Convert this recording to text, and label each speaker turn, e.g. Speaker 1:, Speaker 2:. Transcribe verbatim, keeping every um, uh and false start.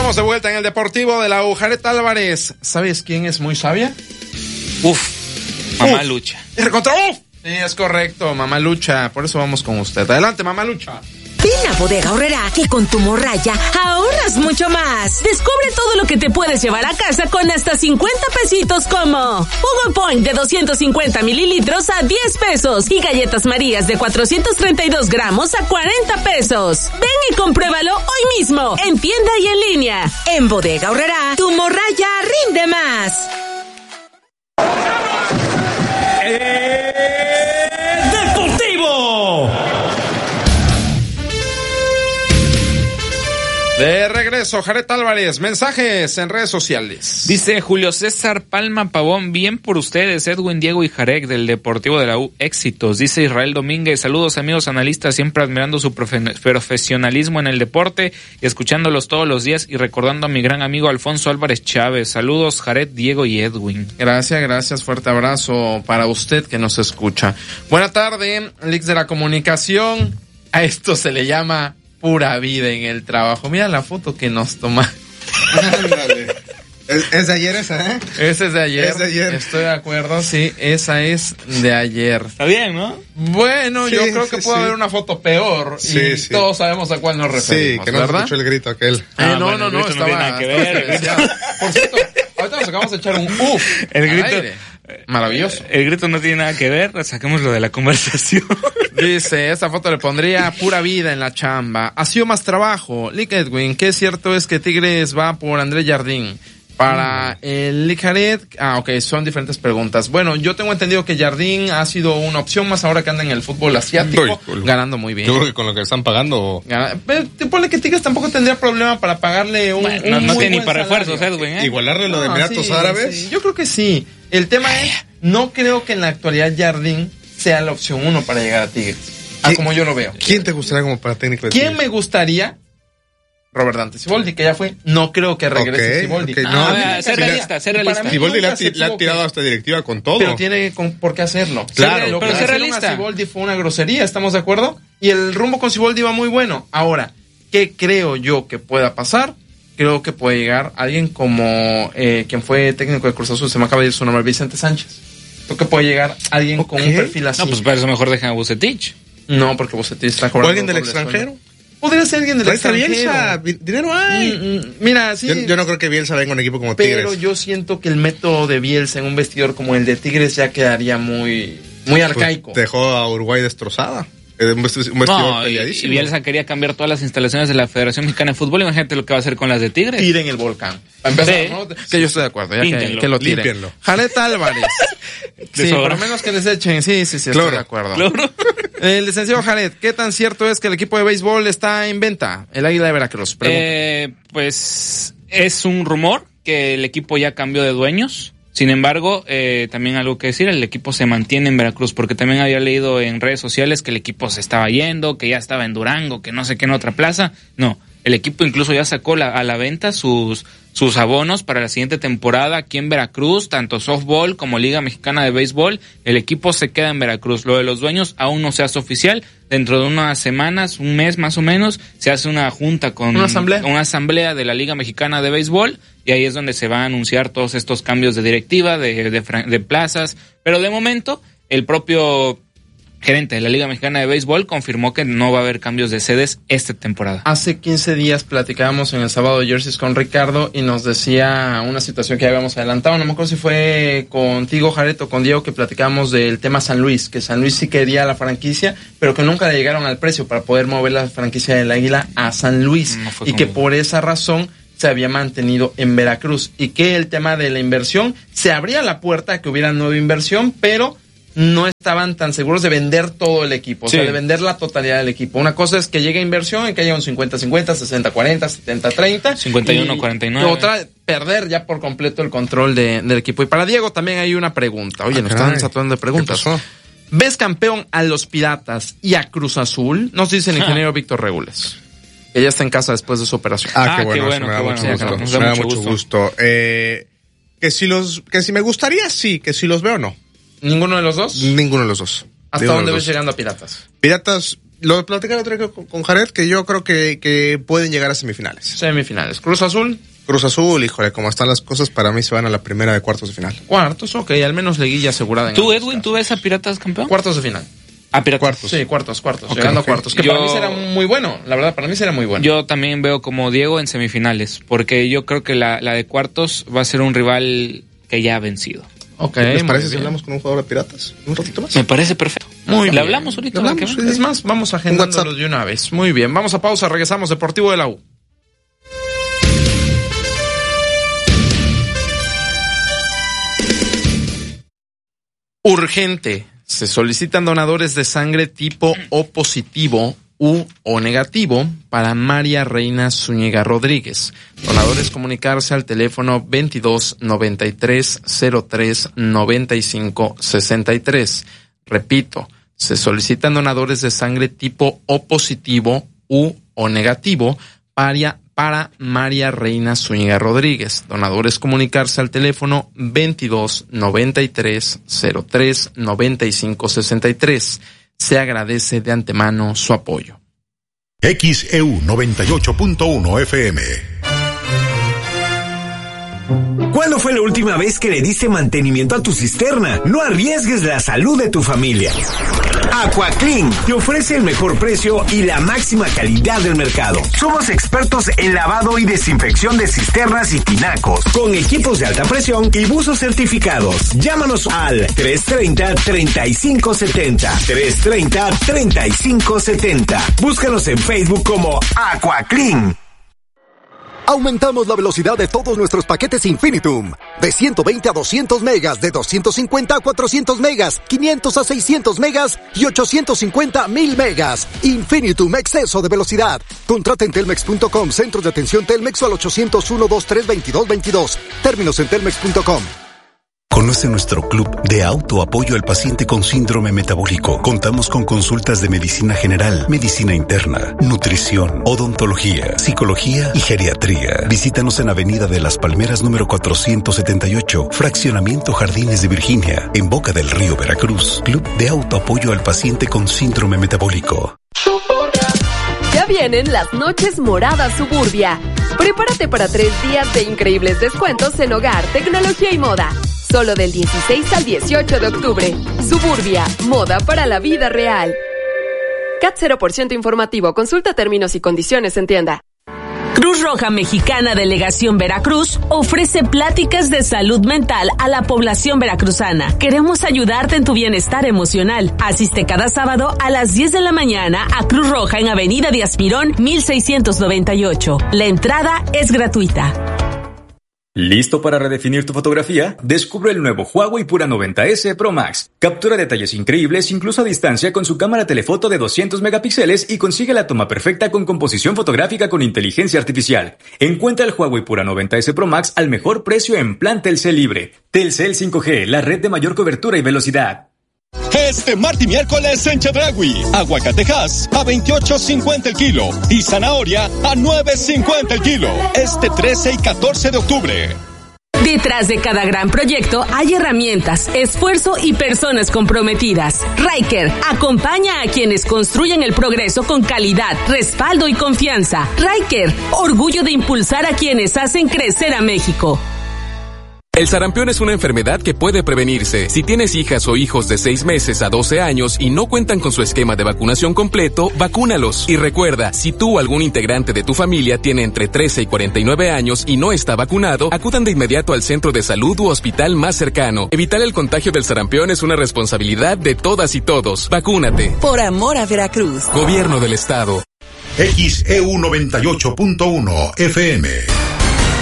Speaker 1: Estamos de vuelta en el Deportivo de la U. Jared Álvarez, ¿sabes quién es muy sabia?
Speaker 2: Uf, Mamá
Speaker 1: Uf.
Speaker 2: Lucha.
Speaker 1: Contra Uf. Sí, es correcto, Mamá Lucha. Por eso vamos con usted. Adelante, Mamá Lucha.
Speaker 3: Ven a Bodega Aurrerá que con tu morraya ahorras mucho más. Descubre todo lo que te puedes llevar a casa con hasta cincuenta pesitos como Jugo Point de doscientos cincuenta mililitros a diez pesos y galletas Marías de cuatrocientos treinta y dos gramos a cuarenta pesos. Ven y compruébalo hoy mismo en tienda y en línea. En Bodega Aurrerá, tu morraya rinde más.
Speaker 4: Eh, Deportivo.
Speaker 1: De regreso, Jared Álvarez, mensajes en redes sociales.
Speaker 2: Dice Julio César Palma Pavón, bien por ustedes, Edwin, Diego y Jarek del Deportivo de la U, éxitos. Dice Israel Domínguez, saludos amigos analistas, siempre admirando su profe- profesionalismo en el deporte y escuchándolos todos los días y recordando a mi gran amigo Alfonso Álvarez Chávez. Saludos Jared, Diego y Edwin.
Speaker 1: Gracias, gracias, fuerte abrazo para usted que nos escucha. Buena tarde, Leaks de la Comunicación. A esto se le llama pura vida en el trabajo. Mira la foto que nos toma.
Speaker 5: ¿Es, es de ayer esa, ¿eh?
Speaker 1: Esa es de ayer.
Speaker 5: Es de ayer.
Speaker 1: Estoy de acuerdo, sí, esa es de ayer.
Speaker 2: Está bien, ¿no?
Speaker 1: Bueno,
Speaker 5: Sí,
Speaker 1: yo creo que
Speaker 5: sí,
Speaker 1: puede
Speaker 5: sí.
Speaker 1: haber una foto peor
Speaker 5: Sí,
Speaker 1: y
Speaker 5: sí.
Speaker 1: todos sabemos a cuál nos referimos,
Speaker 5: Sí, que no se
Speaker 1: ¿verdad?
Speaker 5: escuchó el grito aquel.
Speaker 1: Eh,
Speaker 2: Ah,
Speaker 1: no,
Speaker 2: bueno,
Speaker 1: no,
Speaker 2: el
Speaker 1: no,
Speaker 2: grito no
Speaker 1: estaba,
Speaker 2: tiene nada que
Speaker 1: estaba
Speaker 2: ver.
Speaker 1: silenciado. Por cierto, ahorita nos acabamos de echar un uff.
Speaker 2: El
Speaker 1: al
Speaker 2: grito-
Speaker 1: aire. Maravilloso.
Speaker 2: El grito no tiene nada que ver, saquémoslo de la conversación.
Speaker 1: Dice, esta foto le pondría pura vida en la chamba. Ha sido más trabajo. Lick Edwin, ¿qué cierto es que Tigres va por André Jardín? Para el Lick Jared, ah, ok, son diferentes preguntas. Bueno, yo tengo entendido que Jardín ha sido una opción más ahora que anda en el fútbol asiático,
Speaker 5: Uy, uy.
Speaker 1: ganando muy bien.
Speaker 5: Yo creo que con lo que están pagando.
Speaker 1: Gana- Pero te pone que Tigres tampoco tendría problema para pagarle un,
Speaker 2: Bueno,
Speaker 1: un
Speaker 2: no, no
Speaker 1: muy
Speaker 2: tiene ni
Speaker 1: buen
Speaker 2: para
Speaker 1: salario.
Speaker 2: refuerzos, Edwin, ¿eh?
Speaker 5: Igualarle lo de
Speaker 1: No,
Speaker 5: Emiratos
Speaker 1: sí,
Speaker 5: Árabes.
Speaker 1: sí, yo creo que sí. El tema es, no creo que en la actualidad Jardín sea la opción uno para llegar a Tigres. Ah,
Speaker 5: ¿Qui-
Speaker 1: como yo lo veo.
Speaker 5: ¿Quién te gustaría como para técnico de
Speaker 1: ¿Quién
Speaker 5: Tigres?
Speaker 1: me gustaría? Robert Dante Siboldi, que ya fue. No creo que regrese
Speaker 5: Ok,
Speaker 1: Siboldi.
Speaker 5: ok,
Speaker 1: Ah,
Speaker 5: no,
Speaker 1: a mí
Speaker 2: Ah,
Speaker 1: me
Speaker 2: ser
Speaker 1: encanta.
Speaker 2: realista, ser
Speaker 1: Y para
Speaker 2: realista.
Speaker 1: mí
Speaker 5: Siboldi le ha,
Speaker 1: nunca se
Speaker 5: ti- le ha
Speaker 1: tuvo
Speaker 5: tirado
Speaker 1: que-
Speaker 5: a esta directiva con todo.
Speaker 1: Pero tiene con- por qué hacerlo.
Speaker 5: Claro,
Speaker 1: Lo
Speaker 2: pero
Speaker 1: que
Speaker 2: ser
Speaker 1: hicieron
Speaker 2: realista.
Speaker 1: a Siboldi fue una grosería, ¿estamos de acuerdo? Y el rumbo con Siboldi va muy bueno. Ahora, ¿qué creo yo que pueda pasar? Creo que puede llegar alguien como eh, quien fue técnico de Cruz Azul, se me acaba de ir su nombre, Vicente Sánchez. Creo que puede llegar alguien con un
Speaker 5: Ok.
Speaker 1: perfil así.
Speaker 2: No, pues para eso mejor dejan a Bucetich.
Speaker 1: No, porque Bucetich está
Speaker 5: ¿O
Speaker 1: cobrando
Speaker 5: alguien del
Speaker 1: doble
Speaker 5: extranjero?
Speaker 1: sueldo. Podría ser alguien del
Speaker 5: Trae a
Speaker 1: extranjero.
Speaker 5: Bielsa, vi- dinero hay.
Speaker 1: Mm, mm, Mira, sí.
Speaker 5: Yo, yo no creo que Bielsa venga a un equipo como
Speaker 1: Pero
Speaker 5: Tigres.
Speaker 1: yo siento que el método de Bielsa en un vestidor como el de Tigres ya quedaría muy, muy
Speaker 5: Pues,
Speaker 1: arcaico.
Speaker 5: dejó a Uruguay destrozada. Eh, Un vesti- un vestidor
Speaker 2: No, y, y
Speaker 5: peleadísimo.
Speaker 2: Bielsa quería cambiar todas las instalaciones de la Federación Mexicana de Fútbol. Imagínate lo que va a hacer con las de Tigres.
Speaker 1: Tiren el volcán. Para empezar,
Speaker 2: Sí.
Speaker 1: ¿no? Que yo estoy de acuerdo, ya que,
Speaker 2: Píntenlo,
Speaker 1: que lo tiren.
Speaker 5: límpienlo.
Speaker 1: Jared Álvarez.
Speaker 2: De
Speaker 1: sí,
Speaker 2: sobra.
Speaker 1: por lo menos que les echen. Sí, sí, sí, estoy
Speaker 5: Cloro.
Speaker 1: de acuerdo.
Speaker 2: Claro.
Speaker 1: El licenciado Jared, ¿qué tan cierto es que el equipo de béisbol está en venta? El Águila de Veracruz. Pregunta.
Speaker 2: Eh, pues es un rumor que el equipo ya cambió de dueños. Sin embargo, eh, también algo que decir, el equipo se mantiene en Veracruz, porque también había leído en redes sociales que el equipo se estaba yendo, que ya estaba en Durango, que no sé qué en otra plaza. No, el equipo incluso ya sacó la, a la venta sus, sus abonos para la siguiente temporada aquí en Veracruz, tanto softball como Liga Mexicana de Béisbol. El equipo se queda en Veracruz. Lo de los dueños aún no se hace oficial. Dentro de unas semanas, un mes más o menos, se hace una junta con
Speaker 1: ¿Una asamblea?
Speaker 2: una asamblea de la Liga Mexicana de Béisbol, y ahí es donde se va a anunciar todos estos cambios de directiva, de, de, fran- de plazas. Pero de momento, el propio gerente de la Liga Mexicana de Béisbol confirmó que no va a haber cambios de sedes esta temporada.
Speaker 1: Hace quince días platicábamos en el sábado de Jerseys con Ricardo y nos decía una situación que ya habíamos adelantado. No me acuerdo si fue contigo, Jared, o con Diego, que platicábamos del tema San Luis, que San Luis sí quería la franquicia, pero que nunca le llegaron al precio para poder mover la franquicia del Águila a San Luis.
Speaker 2: No fue
Speaker 1: y que
Speaker 2: como-
Speaker 1: por esa razón se había mantenido en Veracruz. Y que el tema de la inversión, se abría la puerta a que hubiera nueva inversión, pero no estaban tan seguros de vender todo el equipo, o
Speaker 2: Sí.
Speaker 1: sea, de vender la totalidad del equipo. Una cosa es que llegue inversión y que haya un cincuenta cincuenta, sesenta cuarenta, setenta treinta.
Speaker 2: cincuenta y uno cuarenta y nueve.
Speaker 1: Otra, perder ya por completo el control de, del equipo. Y para Diego también hay una pregunta. Oye,
Speaker 5: Ah,
Speaker 1: nos
Speaker 5: caray.
Speaker 1: están saturando de preguntas.
Speaker 5: ¿Qué pasó?
Speaker 1: ¿Ves campeón a los Piratas y a Cruz Azul? Nos dice el ingeniero Víctor Regules, que ya está en casa después de su operación.
Speaker 5: Ah,
Speaker 2: Ah,
Speaker 5: qué
Speaker 2: qué
Speaker 5: bueno,
Speaker 2: bueno,
Speaker 5: eso me da
Speaker 2: qué
Speaker 5: mucho
Speaker 2: bueno.
Speaker 5: gusto.
Speaker 2: Nos da
Speaker 5: Me da
Speaker 2: mucho
Speaker 5: mucho
Speaker 2: gusto.
Speaker 5: gusto. Eh, que si los, que si me gustaría, sí, que si los veo, no.
Speaker 1: ¿Ninguno de los dos?
Speaker 5: Ninguno de los dos.
Speaker 1: ¿Hasta
Speaker 5: Ninguno
Speaker 1: dónde
Speaker 5: de
Speaker 1: ves
Speaker 5: los dos.
Speaker 1: llegando a Piratas?
Speaker 5: Piratas, lo platicé el otro día con, con Jared, que yo creo que, que pueden llegar a semifinales.
Speaker 1: Semifinales. Cruz Azul.
Speaker 5: Cruz Azul, híjole, como están las cosas, para mí se van a la primera de cuartos de final.
Speaker 1: Cuartos, ok, al menos liguilla asegurada. En
Speaker 2: ¿Tú, Edwin, tú ves a Piratas campeón?
Speaker 1: Cuartos de final.
Speaker 2: A Piratas.
Speaker 5: Cuartos.
Speaker 1: Sí, cuartos, cuartos,
Speaker 2: Okay,
Speaker 1: llegando
Speaker 2: okay.
Speaker 1: a cuartos. Que
Speaker 2: Yo-
Speaker 1: para mí será muy bueno, la verdad, para mí será muy bueno.
Speaker 2: Yo también veo como Diego en semifinales, porque yo creo que la, la de cuartos va a ser un rival que ya ha vencido.
Speaker 1: Ok,
Speaker 5: ¿Les
Speaker 1: muy
Speaker 5: parece si
Speaker 1: bien.
Speaker 5: hablamos con un jugador de Piratas? ¿Un ratito más?
Speaker 2: Me parece perfecto.
Speaker 1: Muy
Speaker 2: ¿Le
Speaker 1: bien.
Speaker 2: hablamos ahorita?
Speaker 5: ¿Le hablamos?
Speaker 2: ¿Qué?
Speaker 5: Sí.
Speaker 1: Es más, vamos agendándolo de una vez. Muy bien, vamos a pausa, regresamos. Deportivo de la U. Urgente. Se solicitan donadores de sangre tipo O positivo, U o negativo para María Reina Zúñiga Rodríguez. Donadores comunicarse al teléfono veintidós noventa y tres cero tres noventa y cinco sesenta y tres. Repito, se solicitan donadores de sangre tipo O positivo, U o negativo para, para María Reina Zúñiga Rodríguez. Donadores comunicarse al teléfono veintidós noventa y tres cero tres noventa y cinco sesenta y tres. Se agradece de antemano su apoyo.
Speaker 6: X E U noventa y ocho punto uno F M.
Speaker 7: ¿Cuándo fue la última vez que le diste mantenimiento a tu cisterna? No arriesgues la salud de tu familia. AquaClean te ofrece el mejor precio y la máxima calidad del mercado. Somos expertos en lavado y desinfección de cisternas y tinacos, con equipos de alta presión y buzos certificados. Llámanos al tres treinta, treinta y cinco setenta. tres treinta, treinta y cinco setenta. Búscanos en Facebook como AquaClean.
Speaker 8: Aumentamos la velocidad de todos nuestros paquetes Infinitum. De ciento veinte a doscientos megas, de doscientos cincuenta a cuatrocientos megas, quinientos a seiscientos megas y ochocientos cincuenta a mil megas. Infinitum, exceso de velocidad. Contrata en telmex punto com, centros de atención Telmex o al ochocientos uno, veintitrés, veintidós veintidós. Términos en telmex punto com.
Speaker 9: Conoce nuestro club de autoapoyo al paciente con síndrome metabólico. Contamos con consultas de medicina general, medicina interna, nutrición, odontología, psicología y geriatría. Visítanos en Avenida de las Palmeras número cuatrocientos setenta y ocho, Fraccionamiento Jardines de Virginia, en Boca del Río, Veracruz. Club de autoapoyo al paciente con síndrome metabólico.
Speaker 10: Ya vienen las noches moradas Suburbia. Prepárate para tres días de increíbles descuentos en hogar, tecnología y moda. Solo del dieciséis al dieciocho de octubre. Suburbia, moda para la vida real. C A T cero por ciento informativo. Consulta términos y condiciones en tienda.
Speaker 3: Cruz Roja Mexicana Delegación Veracruz ofrece pláticas de salud mental a la población veracruzana. Queremos ayudarte en tu bienestar emocional. Asiste cada sábado a las diez de la mañana a Cruz Roja en Avenida Díaz Mirón, mil seiscientos noventa y ocho. La entrada es gratuita.
Speaker 11: ¿Listo para redefinir tu fotografía? Descubre el nuevo Huawei Pura noventa ese Pro Max. Captura detalles increíbles incluso a distancia con su cámara telefoto de doscientos megapíxeles y consigue la toma perfecta con composición fotográfica con inteligencia artificial. Encuentra el Huawei Pura noventa ese Pro Max al mejor precio en plan Telcel Libre. Telcel cinco G, la red de mayor cobertura y velocidad.
Speaker 12: Este martes y miércoles en Chedraui, aguacatejas a veintiocho cincuenta el kilo y zanahoria a nueve cincuenta el kilo. Este trece y catorce de octubre.
Speaker 3: Detrás de cada gran proyecto hay herramientas, esfuerzo y personas comprometidas. Ryker acompaña a quienes construyen el progreso con calidad, respaldo y confianza. Ryker, orgullo de impulsar a quienes hacen crecer a México.
Speaker 13: El sarampión es una enfermedad que puede prevenirse. Si tienes hijas o hijos de seis meses a doce años y no cuentan con su esquema de vacunación completo, vacúnalos. Y recuerda, si tú o algún integrante de tu familia tiene entre trece y cuarenta y nueve años y no está vacunado, acudan de inmediato al centro de salud u hospital más cercano. Evitar el contagio del sarampión es una responsabilidad de todas y todos. Vacúnate.
Speaker 14: Por amor a Veracruz.
Speaker 13: Gobierno del Estado.
Speaker 6: X E U noventa y ocho punto uno F M.